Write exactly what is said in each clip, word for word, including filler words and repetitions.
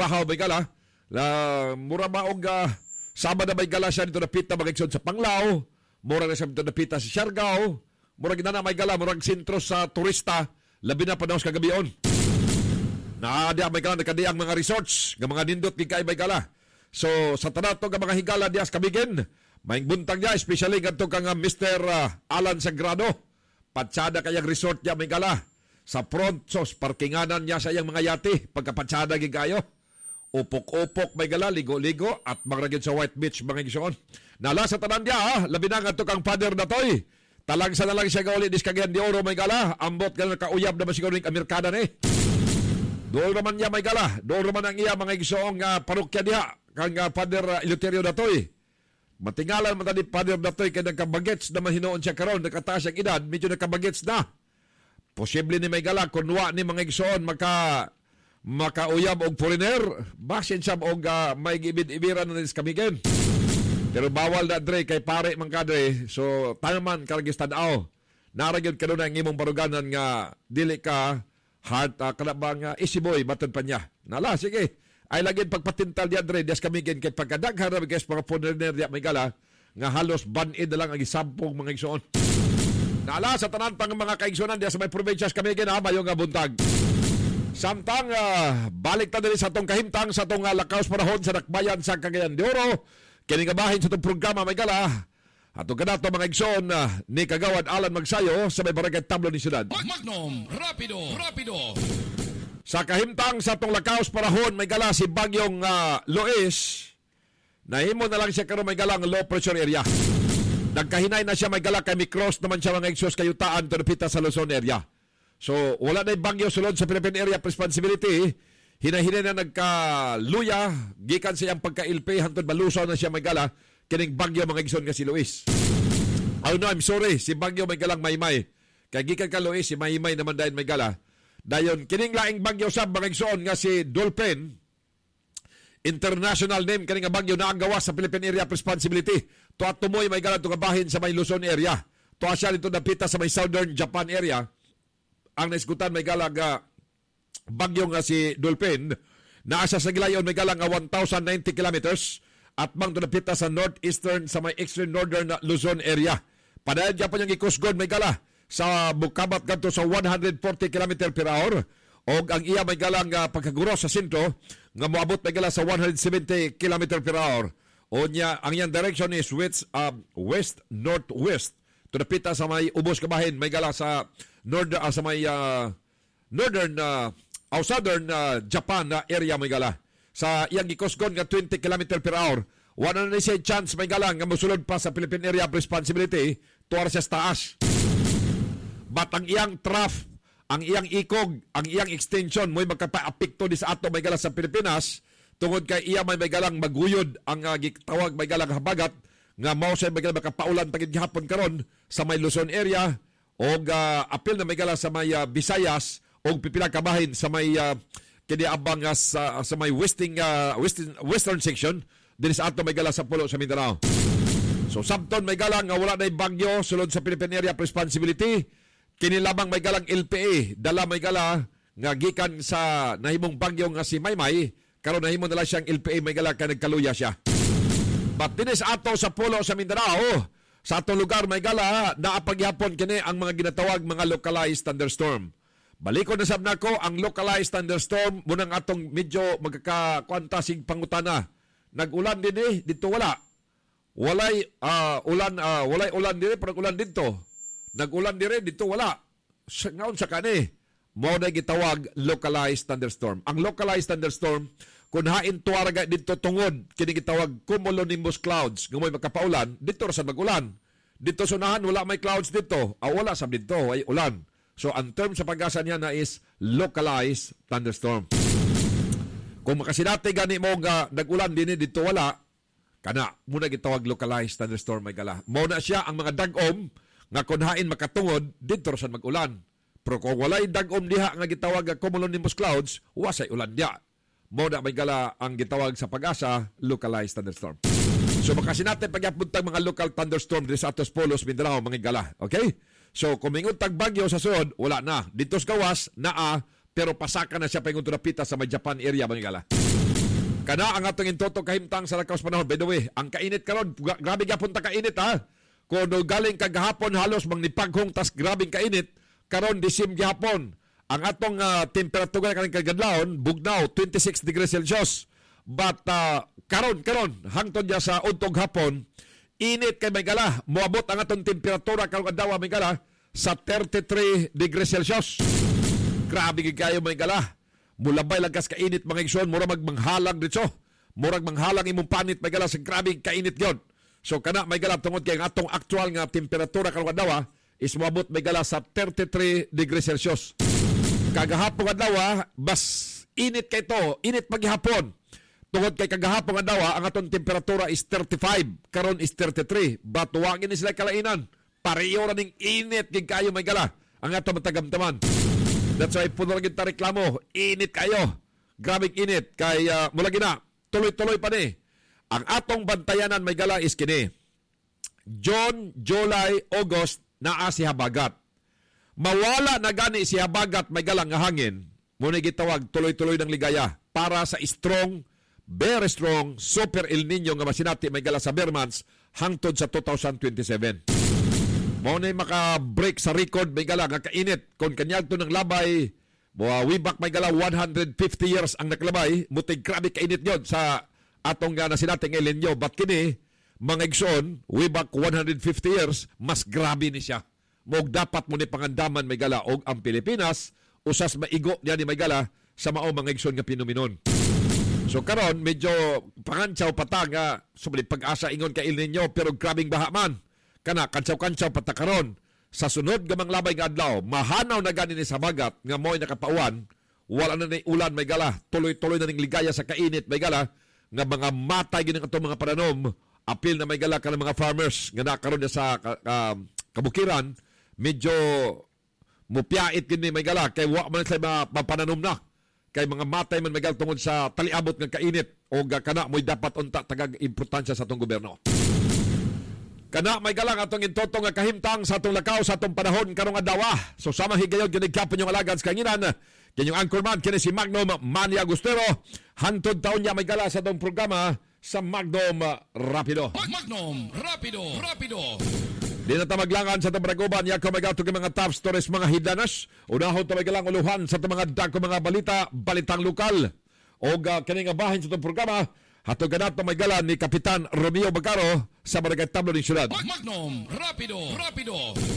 Bahaw may gala. La mura maog uh, sama na may gala siya dito napita magigson sa Panglao. Mura na siya dito napita sa Siargao. Mura ginana may gala murag sentro sa turista. Labi na panaos kagabion. Na diya may gala nakadiang mga resorts nga mga nindot gikay may gala. So sa tanato nga mga higala diya sa Camiguin, may buntag niya especially ngadto kang uh, Mister Uh, Alan Sagrado. Patsada kayang resort niya may gala. Sa front sos parkinganan niya sa iyang mga yate pagkapatsada gigayo. Upok-upok may gala, ligo-ligo, at magragin sa White Beach, mga igsoon. Nala sa tanan niya, ha? Labi na nga ito kang father na to'y. Talang sa nalang siya gauli, diskagyan di oro, may gala. Ambot ka na kauyab na masiguro ng Amerikana ni. Doon naman niya, may gala. Doon naman ang iya, mga igsoong uh, parokya niya, kang uh, father uh, Eleuterio na to'y. Matingalan man tani father na to'y, kaya nagkabagets na mahinoon siya karon, nakataas ang edad, medyo nagkabagets na. Posible ni may gala, kunwa ni mga igsoon, maka... makauyab og foreigner, basin siya og uh, may gibid-ibiran na rin sa Camiguin. Pero bawal na dre kay pare man kadre, so taman karagis tanaw. Naragid ka doon ang imong baruganan nga dili ka heart uh, kana bang uh, easy boy batan pa niya. Nala sige. Ay lagid pagpatintal diya dre des Camiguin kay pagkadaghan ra guys mga foreigner diya may gala nga halos ban-id lang ang isampung mga igsoon. Nala sa tanan pang mga kaigsonan diya sa may probinsya sa Camiguin ha mayo nga buntag. Samtang uh, balik na din sa itong kahimtang sa itong uh, lakaws parahon sa Dakbayan sa Cagayan de Oro. Kinigabahin sa itong programa may gala. At ito ganato mga igsoon uh, ni Kagawad Alan Magsayo sa may barangay Tablo ni Siyudad. Magnum, rapido, rapido. Sa kahimtang sa itong lakaws parahon may gala si Bagyong uh, Lois. Nahimo na lang siya karon may galang low pressure area. Nagkahinay na siya may gala kay Micros naman siya mga igsoos kayutaan to napita sa Luzon area. So, wala na yung bagyo sulod sa Philippine Area of Responsibility. Hinahinay na nagkaluya. Gikan sa iyang pagka-ilpe. Hantod malusaw na siya may gala. Kining bagyo mga igsoon nga si Luis. Oh no, I'm sorry. Si bagyo may galang Maymay. Kaya gikan ka Luis, si Maymay naman dahil may gala. Dayon, kining laing bagyo sa mga igsoon nga si Dolphin. International name kining bagyo na ang gawa sa Philippine Area of Responsibility. Tuwa tumoy may gala tungabahin sa may Luzon area. Tuwa siya dito napita sa may Southern Japan area. Ang naiskutan may galaga bagyo nga si Dolphin na asa sa gilayon may galang nga one thousand ninety kilometers at mang tunapita sa northeastern sa may extreme northern Luzon area. Padayon dyan pa niyang ikusgod may gala sa bukabat ganto sa one hundred forty kilometers per hour o ang iya may galang uh, pagkaguro sa sintro nga moabot may gala sa one hundred seventy kilometers per hour. O niya, ang iyang direction is west, uh, west-northwest. Tunapita sa may ubos kabahin may gala sa north uh, sa may uh, northern uh, o southern uh, Japan na uh, area may gala. Sa iyang gikusgon nga twenty kilometers per hour. Wala na siya chance may gala nga mosulod pa sa Philippine Area of Responsibility tuwar siya sa taas. But ang iyang trough, ang iyang ikog, ang iyang extension mo'y magkapa-apekto di sa ato may gala sa Pilipinas tungod kay iya may may galang maguyod ang uh, gitawag may galang habagat nga mao sa may galang makapaulan tagid gihapon karon sa may Luzon area o uh, apil na may gala sa may uh, Visayas o pipila kabahin sa may uh, kini abang uh, sa, sa may western, uh, western, western section din sa ato may gala sa pulo sa Mindanao. So sabton may galang nga wala na bagyo sulod sa Philippine Area of Responsibility. Kini lamang may galang L P A dala may gala nga gikan sa nahimong bagyo nga si Maymay karon nahimo na lang siyang L P A may gala kay nagkaluya siya. But dinis ato sa pulo sa Mindanao, sa atong lugar may gala, naapagyapon kini ang mga ginatawag mga localized thunderstorm. Balikon na sab nako ang localized thunderstorm munang atong medyo magkakwantasig pangutana. Nag-ulan din eh, dito wala. Walay uh, ulan, uh, walay ulan dire, parang ulan dito. Nag-ulan dire, dito wala. Ngayon sa kani, mo na gitawag localized thunderstorm. Ang localized thunderstorm, kung hain tuwaraga dito tungod, kini gitawag cumulonimbus clouds. Ngayon may magkapaulan, dito rasan mag-ulan. Dito sunahan, wala may clouds dito. Ah, wala sab dito, ay ulan. So, ang term sa pag-asa niya na is localized thunderstorm. Kung makasinati gani mo nga nag-ulan din dito wala, kana, muna gitawag localized thunderstorm may gala. Muna siya ang mga dag-om nga kunhain makatungod, dito rasan mag-ulan. Pero kung walay dag-om diha nga gitawag nga cumulonimbus clouds, wasay ulan diya. Muna may gala ang gitawag sa pag-asa, localized thunderstorm. So makasinati pagyapuntag mga local thunderstorm dito sa atos polos, Mindanao, mga gala. Okay? So, kumingon tag bagyo sa sunod, wala na. Dito sa gawas, naa, pero pasaka na siya paingon to napita sa may Japan area, mga gala. Kana ang atong intoto kahimtang sa lakaw sa panahon. By the way, ang kainit karon, gra- grabe gyapon ta kainit ha. Kung galing kagahapon halos magnipaghong tas grabing kainit, karon disim gyapon. Ang atong uh, temperatura kaning kagadlawon bugnaw twenty-six degrees Celsius. But uh, karon karon hangtod ya sa untog hapon, init kay Maygala. Moabot ang atong temperatura karong adlaw Maygala sa thirty-three degrees Celsius. Grabe gid kayo Maygala. Mulabay lang kas kainit mga igsoon, mura magmanghalang dito. Murag manghalang imong panit Maygala sa grabe kainit gyud. So kana Maygala tungod kay ang atong actual nga temperatura karong adlaw is moabot Maygala sa thirty-three degrees Celsius. Kagahapon adlaw bas init kay to, init paghihapon. Tungod kay kagahapon adlaw ang atong temperatura is thirty-five, karon is thirty-three. Batuwagin ni sila kalainan. Pareho ra ning init gid kayo Maygala ang atong matagamtaman. That's why puno ra gid ta reklamo, init kayo. Grabing init kay uh, mula gina tuloy-tuloy pa ni. Ang atong bantayanan Maygala is kini. June, July, August naa si habagat. Mawala na gani si habagat Maygala nga hangin. Muna gitawag tuloy-tuloy ng ligaya para sa strong, very strong, super El Nino nga masinati Maygala sa Bermans hangtod sa two thousand twenty-seven. Muna maka-break sa record Maygala nga kainit. Kung kanyag to ng labay, uh, way back Maygala one hundred fifty years ang naklabay, mutig grabe kainit yun sa atong nga na sinating El Nino. But kini, mga igsoon, way back one hundred fifty years, mas grabe ni siya. Mog dapat mo ni pangandaman Maygala og ang Pilipinas, usas maigo niya ni Maygala sa mao mga igsoon nga pinuminon. So karon medyo pangantsaw pata nga subalit pag-asa ingon kay El Nino pero grabing baha man. Kana kantsaw-kantsaw pata karon sa sunod gamang labay nga adlaw, mahanaw na gani ni sa bagat nga mo'y nakapauan, wala na ni ulan Maygala, tuloy-tuloy na ning ligaya sa kainit Maygala nga mga matay gini atong mga pananom, apil na Maygala ka ng mga farmers nga nakaroon na sa uh, kabukiran, medyo mupyait gini Maygala kay wa man sa mga pananom na. Kay mga matay man Maygala tungod sa taliabot nga kainit o kana mo'y dapat unta tagag importansya sa atong gobyerno. Kana Maygala atong intoto nga kahimtang sa atong lakaw sa atong panahon karong adlaw. So sama higayon kinig kapon yung alagad sa kanginan. Kinyong anchorman kini si Magnum Manny Agustero. Hantod taon niya Maygala sa atong programa sa Magnum Rapido. Magnum Rapido, Rapido. Di na ta maglangan sa atong bragoban ya ko Maygala itong mga top stories mga hidanas. Unahon ta Maygala uluhan sa atong mga dagko mga balita, balitang lokal. O uh, kini nga bahin sa atong programa. Hatog ganat na Maygala ni Kapitan Romeo Bagaro sa Barangay Tablo ng Siyudad. Magnum Rapido, Rapido.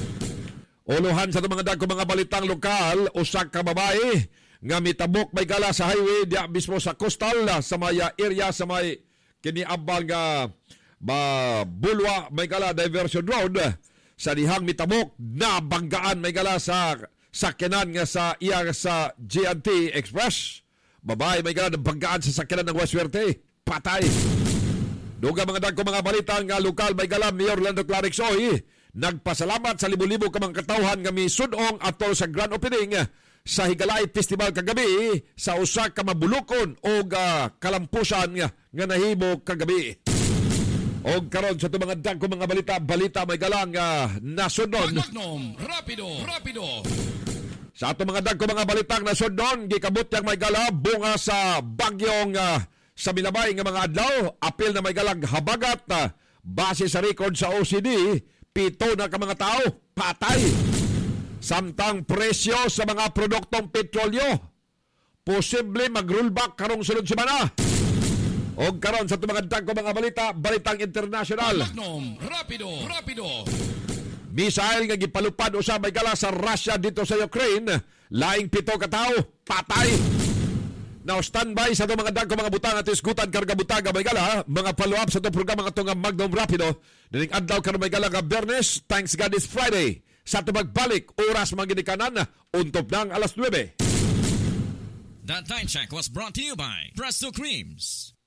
Uluhan sa mga dagko mga balitang lokal, usak ka babae nga mitabok Maygala sa highway diya mismo sa coastal sa maya area sa may kiniabang uh, ba Bulwa Maygala Diversion Road sa dihang mitabok na banggaan Maygala sa sakyanan nga sa iya sa G and T Express. Babae Maygala na banggaan sa sakyanan ng Waswerte. Patay. Duga mga dagko mga balita nga lokal Maygala Mayor Lando Clarixoy nagpasalamat sa libo-libo ka mga katawhan nga misudong atol sa grand opening sa Higalay Festival kagabi sa usa ka mabulokon o uh, kalampusan nga, nga nahimo kagabi. Og karon sa mga dagko mga balita balita Maygala nga nasudnon. Magnum Rapido, Rapido. Sa ato mga dagko mga balitang nasudnon gikabot yang Maygala bunga sa bagyong uh, sa milabay nga mga adlaw, apil na Maygala habagat uh, base sa record sa O C D, pito na ka mga tao patay. Samtang presyo sa mga produktong petrolyo posible mag-rollback karong sunod semana. Og karon sa mga dagko mga balita, balitang international. Magnum Rapido, Rapido. Misail nga gipalupad usa Maygala sa Russia dito sa Ukraine, laing pito ka tao patay. Now, standby sa itong mga dagko mga butang at isgutan karga butaga Maygala, mga follow-up sa itong programa nga itong Magnum Rapido. Nining adlaw karong Maygala nga Bernes, thanks God is Friday. Sa ito magbalik, oras mga ginikanan, untop ng alas nuwebe. That time check was brought to you by Presto Creams.